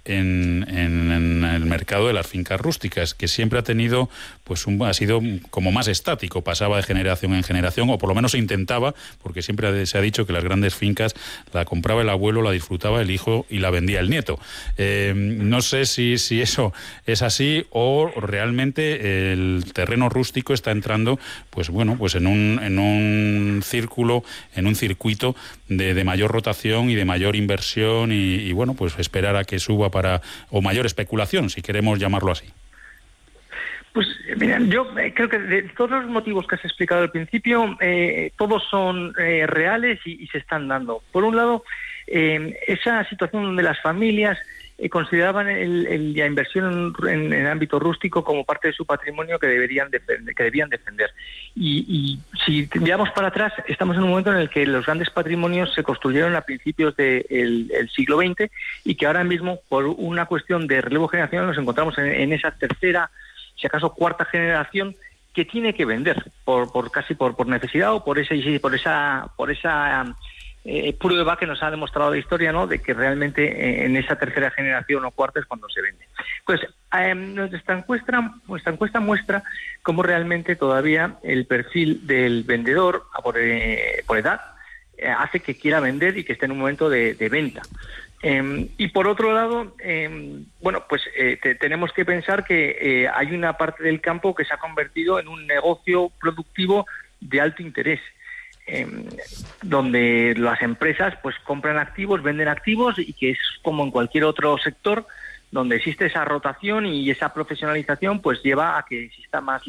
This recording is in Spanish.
en el mercado de las fincas rústicas, que siempre ha tenido, pues ha sido como más estático, pasaba de generación en generación, o por lo menos se intentaba, porque siempre se ha dicho que las grandes fincas la compraba el abuelo, la disfrutaba el hijo y la vendía el nieto. No sé si eso es así o realmente el terreno rústico está entrando, pues bueno, pues en un círculo, en un circuito de mayor rotación y de mayor inversión y bueno, pues esperar a que suba o mayor especulación, si queremos llamarlo así. Pues mira, yo creo que de todos los motivos que has explicado al principio, todos son reales y se están dando. Por un lado, esa situación donde las familias consideraban la inversión en el ámbito rústico como parte de su patrimonio que debían defender. Y si miramos para atrás, estamos en un momento en el que los grandes patrimonios se construyeron a principios del siglo XX y que ahora mismo, por una cuestión de relevo generacional, nos encontramos en esa tercera, si acaso cuarta generación, que tiene que vender por necesidad o por esa prueba que nos ha demostrado la historia, ¿no?, de que realmente en esa tercera generación o cuarta es cuando se vende. Pues nuestra encuesta muestra cómo realmente todavía el perfil del vendedor por edad hace que quiera vender y que esté en un momento de venta. Y por otro lado, tenemos que pensar que hay una parte del campo que se ha convertido en un negocio productivo de alto interés, donde las empresas pues compran activos, venden activos, y que es como en cualquier otro sector donde existe esa rotación y esa profesionalización, pues lleva a que exista más